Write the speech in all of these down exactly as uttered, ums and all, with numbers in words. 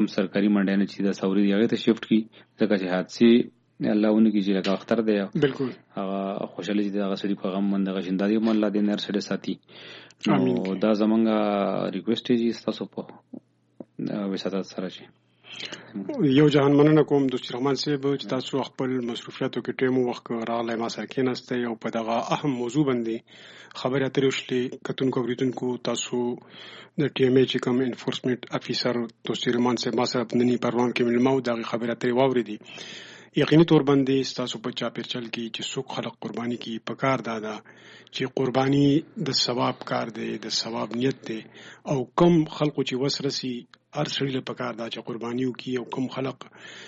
سرکاري منډیانه چې د سوري دی هغه ته شفت کی ځکه چې حادثه الله ونه کی چې لکه اختر دی بالکل هغه خوشاله چې هغه سړي په غم باندې غشندادي هم الله دې نر سره ساتي نو دا زمونږه ریکوست دی تاسو په وساتات سره شي یو جهان مننه کوم دوست رحمان صاحب چې تاسو خپل مصروفیاتو کې ټیم وخت راغلی ما سره کېناسته او په دغه اهم موضوع باندې خبرې اترې وشلې کتونکو اوریدونکو تاسو د ټي ام چې کوم انفورسمنت افیسر دوست رحمان صاحب ما سره په ننني پروګرام کې ملما او دغه خبرې اترې واورېدې یقیني تور باندې تاسو په چاپیرچل کې چې څوک خلق قرباني کې پکار دادا چې قرباني د ثواب کار دی د ثواب نیت دی او کم خلقو چې وسرسي هر سړي له پکار دا چې قرباني وکي او کم خلق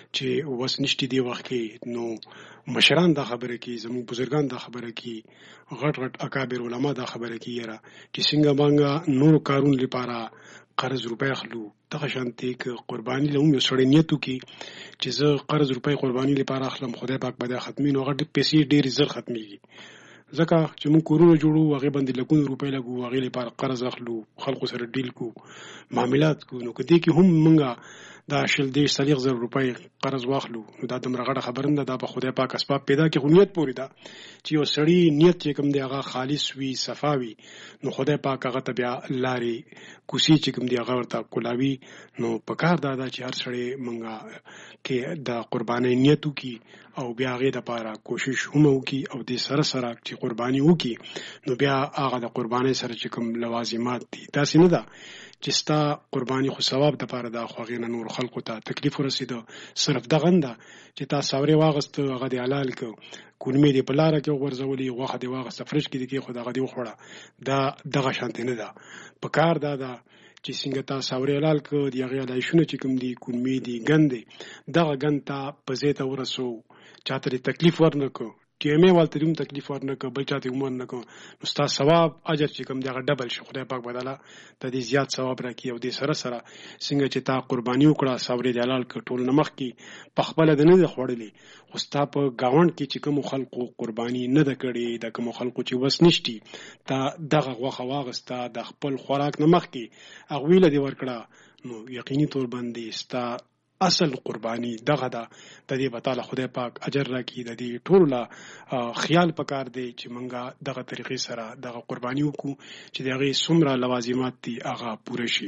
چې وس نشتی دی وخت کې نو مشران دا خبره کوي زموږ بزرګان دا خبره کوي غټ غټ اکابر علما دا خبره کوي را چې څنګه باندې نور کارون لپاره قرض روپۍ اخلو دغه شانتي ک قرباني له یو سړی نیتو کې چې زه قرض روپۍ قرباني لپاره اخلم خدای پاک به دا ختمي نو غټ پیسې ډېر زر ختميږي ځکه چې موږ کورونه جوړو هغه باندې لکونه روپۍ لګو هغه لپاره قرض اخلو خلکو سره ډیل کو معاملات کو نو کدی کې هم موږ دا شل دیش سلیغ زر روپۍ قرض واخلو نو دا د مرغړه خبرنده دا په خدای پاک اسباب پیدا کې غنیت پوری دا چې یو سړی نیت چې کوم دی هغه خالص وي صفاوي نو خدای پاک هغه ته بیا لاري کوسي چې کوم دی هغه ورته کولاوي نو پکار دا دا چې هر سړی موږ کې د قرباني نیتو کې او بیا هغه د پاره کوشش هم وکي او د سره سره چې قرباني وکي نو بیا هغه د قرباني سره چې کوم لوازمات دي تاسو نه دا چې ستا قرباني خو ثواب د پاره دا خو غینه نور خلقو ته تکلیف ورسېده صرف دغه نده چې تا ساوري واغست هغه د حلال کو کونمې دی په لار کې ورزولي غوخه دی واغست فرش کې دی کې خو دغه دی خوړه دا دغه شانت نه ده په کار دا دا چې څنګه تا ساوري حلال کو دی هغه لای شونه چې کوم دی کونمې دی ګندې دغه ګند ته په زیته ورسو چاته تکلیف ورنکو چې مې والته دوم تکلیف ورنکو بل چاته عمر نکو نو ستا ثواب اجر چې کوم دغه ډبل شي خدای پاک بدلا ته دې زیات ثواب راکړي او دې سره سره څنګه چې تا قرباني وکړه ساوري د حلال ک ټول نمخ کې په خپل د نه خوړلې خو ستا په گاوند کې چې کوم خلقو قرباني نه د کړي د کوم خلقو چې وس نشتی تا دغه غوخه واغستا د خپل خوراک نمخ کې اغویله دی ورکړه نو یقیني تور باندې ستا اصل قرباني دغه دا د دې بتاله خدای پاک اجر راکړي د دې ټول لا خیال پکار دی چې مونږه دغه طریقې سره دغه قرباني وکړو چې دغه څومره لوازمات دي هغه پوره شي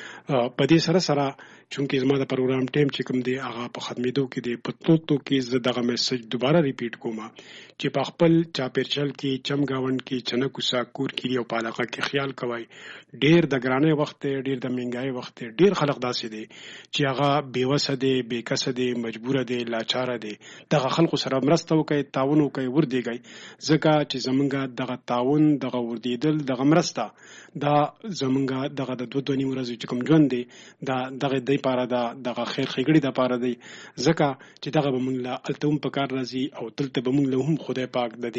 په دې سره سره چونکه زما د پروګرام ټیم چې کوم دی هغه په ختمېدو کې دی په توتو کې زه دغه میسج دوباره ریپیټ کوم چې په خپل چاپیرچل کې چمګاوند کې چنکوسا کور کې او پالاقه کې خیال کوي ډېر د ګرانې وخت ډېر د مهنګای وخت ډېر خلک داسې دي چې هغه بیوسه دي بیکسه دي مجبور دي لاچار دي دغه خلکو سره مرسته وکړي تعاون وکړي ور دیږي ځکه چې زمونږ دغه تعاون دغه ور دیدل دغه مرسته دا زمونږ دغه د دوه دوه نیمه ورځې چې کوم ژوند دی دا دغه د پاره دا دغه خیر خېګړي د پاره دی ځکه چې دغه به مونږ له التهم په کار راځي او تلته به مونږ له هم خدای پاک د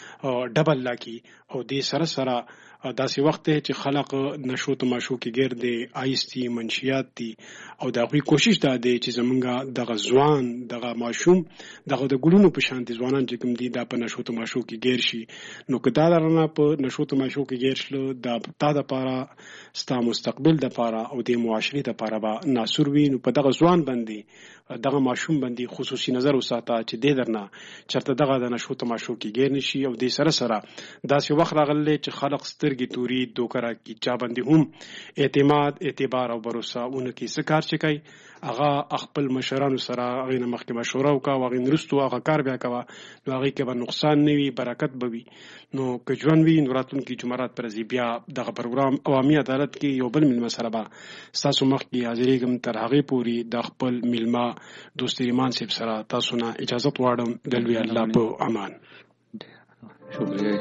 دې ډبل لاکی او دې سره سره داسې وخت چې خلق نشو تماشو کې ګیر دی آیستی منشیات دي او دا غوي کوشش دا دی چې زمونږ دغه ځوان دغه ماشوم دغه د ګلونو په شان دي ځوانان چې کوم دي دا په نشو تماشو کې ګیر شي نو که دا درنه په نشو تماشو کې ګیر شلو دا تا د پاره ستا مستقبل د پاره او د معاشري د پاره به ناسور وي نو په دغه ځوان باندې دغه ماشوم باندې خصوصي نظر وساته چې دې درنه چرته دغه د نشو تماشو کې ګیر نشي او دې سره سره داسې وخت راغلی چې خلق سترګې توري دوکرا کی چا باندې هم اعتماد اعتبار او باور اون کې سکار چې کوي هغه خپل مشرانو سره هغه مخکې مشوره وکا او هغه نرستو هغه کار بیا کوا نو هغه کې به نقصان نه وي برکت به وي نو که ژوند وي نو راتلونکي جمعرات پر ځي بیا دغه پروګرام عوامي عدالت کې یو بل ملما سره به تاسو مخکې حاضرېږم تر هغه پوري د خپل ملما دوست ایمان صاحب سره تاسو نه اجازه غواړم د لوی الله په امان. شکریہ.